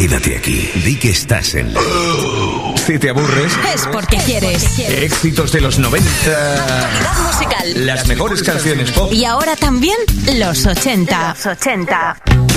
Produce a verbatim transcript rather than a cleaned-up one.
quédate aquí. Di que estás en... Si te aburres... Es porque quieres. Éxitos de los noventa... Actualidad musical. Las mejores canciones pop. Y ahora también los ochenta. Los ochenta.